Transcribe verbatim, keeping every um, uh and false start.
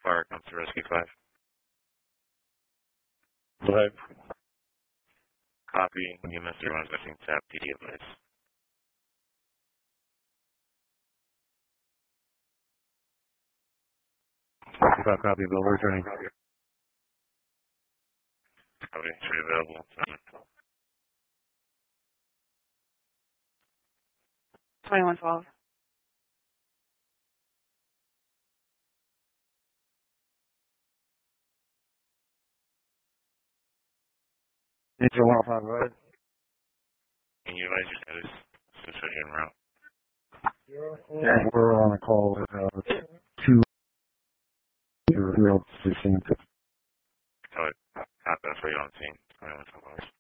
Fire comes to rescue five. Go ahead. Copy. E M S zero one is missing tap P D advice. About copy, Bill. Returning. Copy. Tree available. twenty-one twelve. Angel one oh five, go ahead. Can you advise your status since we're en route? Yeah, we're on a call with uh, two real positions. Oh, wait. That's what you don't see. twenty-one twelve hours.